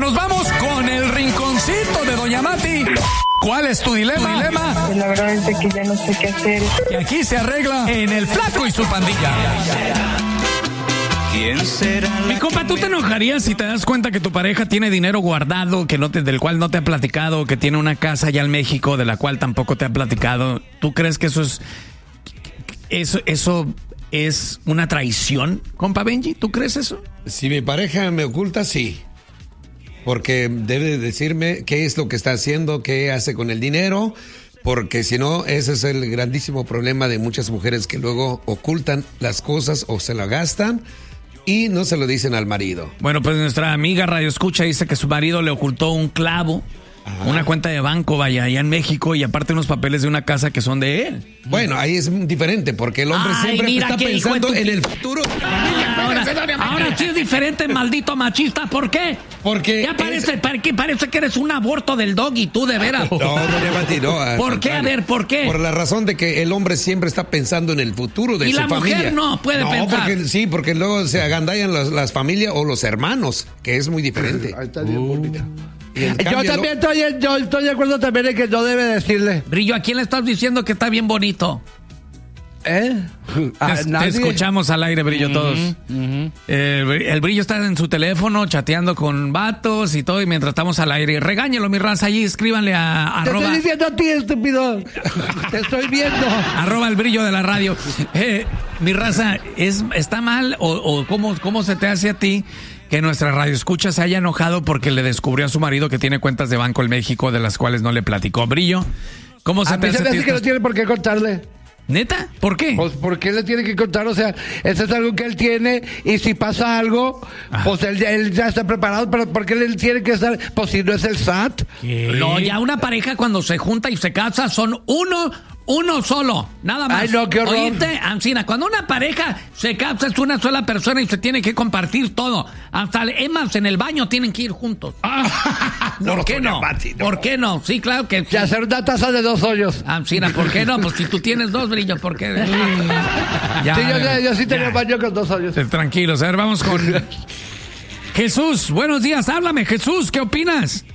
nos vamos con el rinconcito de Doña Mati. ¿Cuál es tu dilema? La verdad es que ya no sé qué hacer. Y aquí se arregla en El Flaco y su pandilla. ¿Quién será? Mi compa, ¿tú te enojarías si te das cuenta que tu pareja tiene dinero guardado, del cual no te ha platicado, que tiene una casa allá en México de la cual tampoco te ha platicado? ¿Tú crees que eso es una traición, compa Benji? ¿Tú crees eso? Si mi pareja me oculta, sí. Porque debe decirme qué es lo que está haciendo, qué hace con el dinero, porque si no, ese es el grandísimo problema de muchas mujeres que luego ocultan las cosas o se la gastan y no se lo dicen al marido. Bueno, pues nuestra amiga Radio Escucha dice que su marido le ocultó un clavo, una cuenta de banco, vaya, allá en México, y aparte unos papeles de una casa que son de él. Bueno, ahí es diferente, porque el hombre siempre está pensando en el futuro. Ahora sí es diferente, maldito machista. ¿Por qué? Porque ya parece que eres un aborto del doggy, tú de veras. No, Mati, no. ¿Por qué? A ver, ¿por qué? Por la razón de que el hombre siempre está pensando en el futuro de su familia. Y la mujer no puede pensar. Porque luego se agandallan las familias o los hermanos, que es muy diferente. Ahí está bien bonita. Yo también estoy de acuerdo también en que no debe decirle. Brillo, ¿a quién le estás diciendo que está bien bonito? Te escuchamos al aire, Brillo, todos. El Brillo está en su teléfono chateando con vatos y todo, y mientras estamos al aire, regáñelo, mi raza, allí escríbanle a Te estoy diciendo a ti, estúpido. Te estoy viendo. @ el Brillo de la radio. Mi raza, ¿está mal o cómo se te hace a ti que nuestra radio escucha se haya enojado porque le descubrió a su marido que tiene cuentas de banco en México de las cuales no le platicó? Brillo, ¿cómo se te hace a ti? Que no tiene por qué contarle. ¿Neta? ¿Por qué? Pues porque le tiene que contar, o sea, eso es algo que él tiene, y si pasa algo, pues él ya está preparado, pero ¿por qué él tiene que estar? Pues si no es el SAT. ¿Qué? No, ya una pareja cuando se junta y se casa son uno solo, nada más. Ay, no, qué horror. Oíste, Ancina, cuando una pareja se casa es una sola persona y se tiene que compartir todo. Hasta emas en el baño tienen que ir juntos. ¿Por qué no? ¿Por qué no? Sí, claro que sí. Y hacer una taza de 2 hoyos. Ancina, ¿por qué no? Pues si tú tienes 2, Brillo, ¿por qué? Yo sí tenía baño con 2 hoyos. Tranquilos, a ver, vamos con Jesús. Buenos días, háblame, Jesús, ¿qué opinas?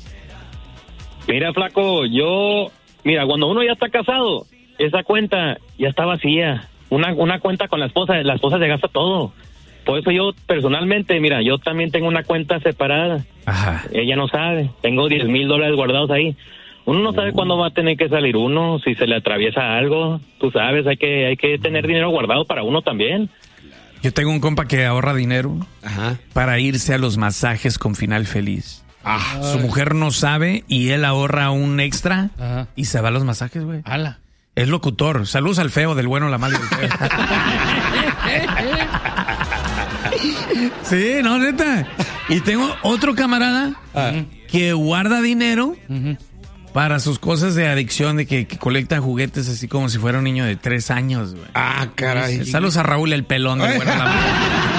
Mira, flaco, mira, cuando uno ya está casado, esa cuenta ya está vacía. Una cuenta con la esposa se gasta todo. Por eso yo personalmente, mira, yo también tengo una cuenta separada. Ajá. Ella no sabe, tengo $10,000 guardados ahí. Uno no sabe cuándo va a tener que salir uno, si se le atraviesa algo. Tú sabes, hay que tener dinero guardado para uno también. Yo tengo un compa que ahorra dinero para irse a los masajes con final feliz. Su mujer no sabe y él ahorra un extra y se va a los masajes, güey. ¡Hala! Es locutor. Saludos al feo, del bueno, la mala y el feo. Sí, no, neta. Y tengo otro camarada que guarda dinero para sus cosas de adicción, de que colecta juguetes así como si fuera un niño de 3 años, güey. Caray. Saludos a Raúl el pelón, del bueno, la mala.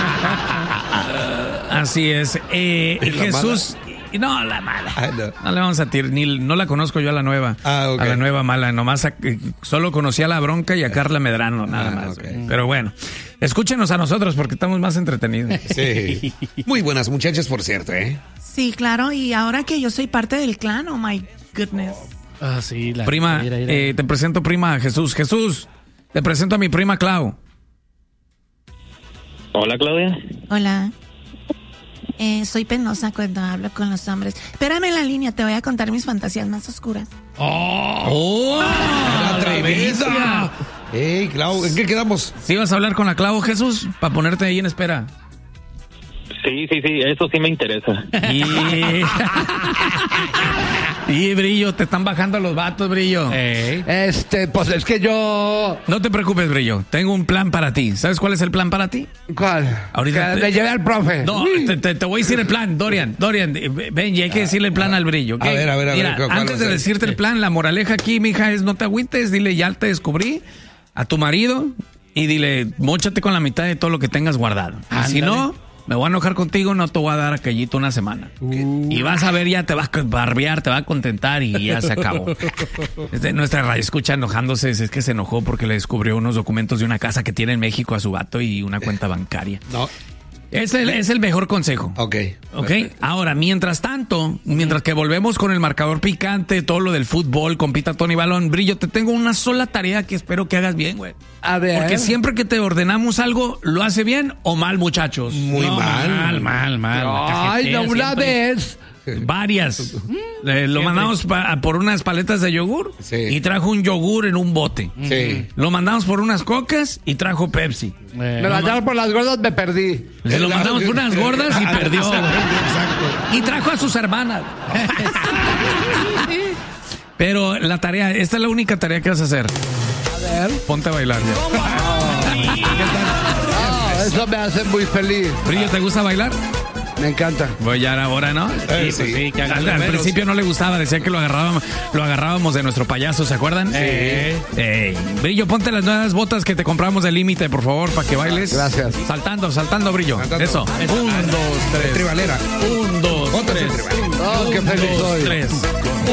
Así es. Jesús... No, la mala. No le vamos a tirar, no la conozco yo a la nueva. Okay. A la nueva mala, nomás solo conocí a la Bronca y a Carla Medrano, nada más. Okay. Pero bueno, escúchenos a nosotros porque estamos más entretenidos. Sí. Muy buenas muchachas, por cierto, ¿eh? Sí, claro, y ahora que yo soy parte del clan, oh my goodness. Sí, prima, te presento prima Jesús. Jesús, te presento a mi prima Clau. Hola, Claudia. Hola. Soy penosa cuando hablo con los hombres. Espérame en la línea, te voy a contar mis fantasías más oscuras. ¡Atrevida! ¡Ey, Clau! ¿En qué quedamos? ¿Sí vas a hablar con la Clau, Jesús? Para ponerte ahí en espera. Sí, eso sí me interesa. Y Brillo, te están bajando los vatos, Brillo. Pues es que yo... No te preocupes, Brillo, tengo un plan para ti. ¿Sabes cuál es el plan para ti? ¿Cuál? Ahorita le llevé al profe. No, te voy a decir el plan, Dorian, Benji, hay que decirle el plan al Brillo, ¿okay? A ver. Mira, antes de decirte el plan, la moraleja aquí, mija, es no te agüites, dile, ya te descubrí a tu marido y dile, móchate con la mitad de todo lo que tengas guardado. Si no... me voy a enojar contigo, no te voy a dar aquellito una semana. Y vas a ver, ya te vas a barbear, te va a contentar y ya se acabó. Nuestra radio escucha enojándose, es que se enojó porque le descubrió unos documentos de una casa que tiene en México a su vato y una cuenta bancaria. No. Es el mejor consejo. Ok. Ahora, mientras tanto, mientras que volvemos con el marcador picante, todo lo del fútbol, compita Tony Balón, Brillo, te tengo una sola tarea que espero que hagas bien, güey. A ver. Porque siempre que te ordenamos algo, ¿lo hace bien o mal, muchachos? Muy mal. Mal. Ay, no, una vez. Varias. Lo mandamos por unas paletas de yogur y trajo un yogur en un bote. Sí. Lo mandamos por unas cocas y trajo Pepsi. Me mandaron por las gordas, me perdí. Lo mandamos por unas gordas y perdió. Exacto. Y trajo a sus hermanas. Pero la tarea, esta es la única tarea que vas a hacer. A ver. Ponte a bailar. Eso me hace muy feliz. Brillo, ¿te gusta bailar? Me encanta. Voy ya ahora, ¿no? Sí. Que al principio no le gustaba, decía que lo agarrábamos de nuestro payaso, ¿se acuerdan? Brillo, ponte las nuevas botas que te compramos de Límite, por favor, para que bailes. Gracias. Saltando, Brillo. Eso. 1, 2, 3. Tribalera. 1, 2, Botas de 3. tribalera. Oh, qué feliz soy. 3.